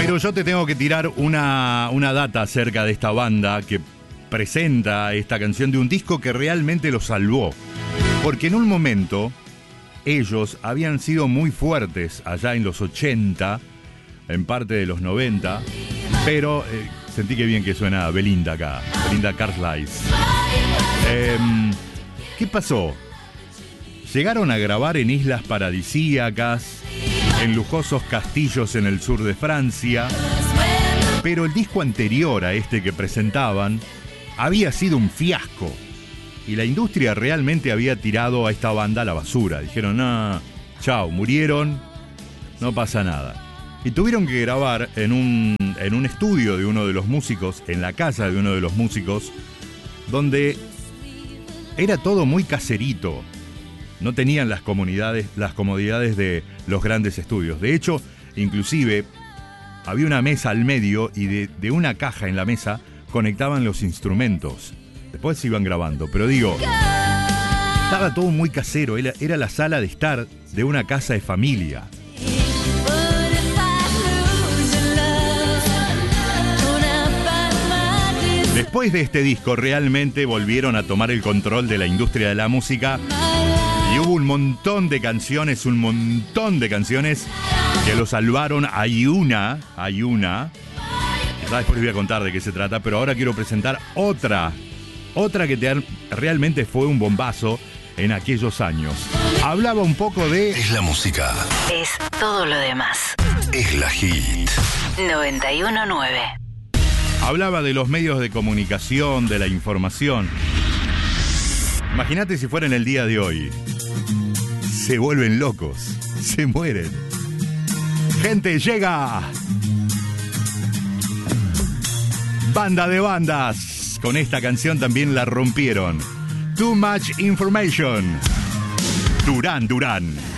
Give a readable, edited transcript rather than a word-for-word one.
Pero yo te tengo que tirar una data acerca de esta banda que presenta esta canción de un disco que realmente lo salvó. Porque en un momento ellos habían sido muy fuertes allá en los 80, en parte de los 90, pero sentí que bien que suena Belinda acá, Belinda Carlisle. ¿Qué pasó? Llegaron a grabar en islas paradisíacas, en lujosos castillos en el sur de Francia, pero el disco anterior a este que presentaban había sido un fiasco y la industria realmente había tirado a esta banda a la basura. Dijeron, no, chao, murieron, no pasa nada. Y tuvieron que grabar en un estudio de uno de los músicos, en la casa de uno de los músicos, donde era todo muy caserito. No tenían las comodidades de los grandes estudios. De hecho, inclusive, había una mesa al medio y de una caja en la mesa conectaban los instrumentos. Después se iban grabando, pero digo, estaba todo muy casero. Era la sala de estar de una casa de familia. Después de este disco realmente volvieron a tomar el control de la industria de la música y hubo un montón de canciones que lo salvaron. Hay una, ya después les voy a contar de qué se trata, pero ahora quiero presentar otra que realmente fue un bombazo en aquellos años. Hablaba un poco de... Es la música. Es todo lo demás. Es la hit. 91.9. Hablaba de los medios de comunicación, de la información. Imagínate si fuera en el día de hoy. Se vuelven locos, se mueren. Gente, llega Banda de Bandas. Con esta canción también la rompieron. Too Much Information. Duran Duran.